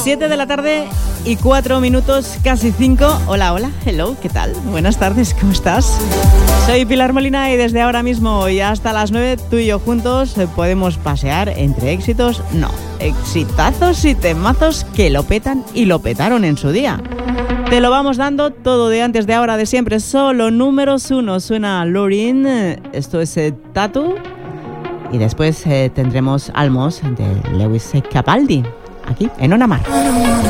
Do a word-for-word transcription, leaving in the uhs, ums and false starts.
siete de la tarde y cuatro minutos, casi cinco. Hola, hola, hello, ¿qué tal? Buenas tardes, ¿cómo estás? Soy Pilar Molina y desde ahora mismo y hasta las nueve tú y yo juntos podemos pasear entre éxitos, no, exitazos y temazos que lo petan y lo petaron en su día. Te lo vamos dando todo de antes, de ahora, de siempre, solo números uno. Suena Lorin, esto es eh, Tattoo. Y después eh, tendremos Almost de Lewis Capaldi, aquí en Ona Mar.